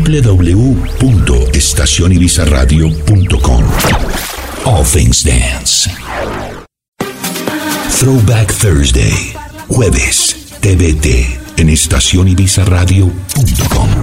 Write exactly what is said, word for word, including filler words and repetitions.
w w w punto estación ibiza radio punto com. All Things Dance. Throwback Thursday, jueves, T V T, en estación ibiza radio punto com.